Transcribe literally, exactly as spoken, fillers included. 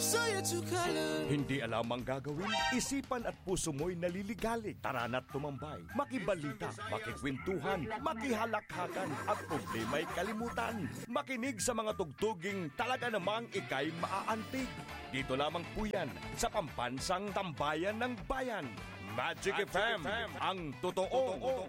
Soya to color. Hindi alam ang gagawin? Isipan at puso mo'y naliligalig. Tara na't tumambay. Makibalita, makikwentuhan, makihalakhakan at problema'y kalimutan. Makinig sa mga tugtuging talaga namang ika'y maaantig. Dito lamang po yan sa Pambansang Tambayan ng Bayan. Magic, Magic F M, F M, ang totoong